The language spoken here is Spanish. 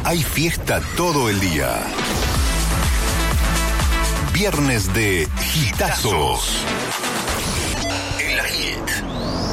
hay fiesta todo el día. Viernes de Hitazos. En la Hit.